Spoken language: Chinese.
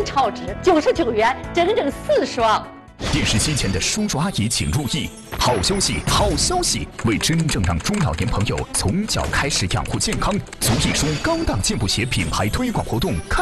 超值，99元，整整4双。 电视机前的叔叔阿姨请入意，好消息，好消息！为真正让中老年朋友从脚开始养护健康，足艺舒高档健步鞋品牌推广活动开。